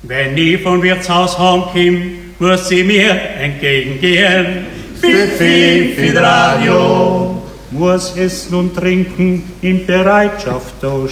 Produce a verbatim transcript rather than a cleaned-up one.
Wenn ich von Wirtshaus heimkomme, muss sie mir entgegengehen. Fifi, Fid Radio. Muss essen und trinken in Bereitschaft da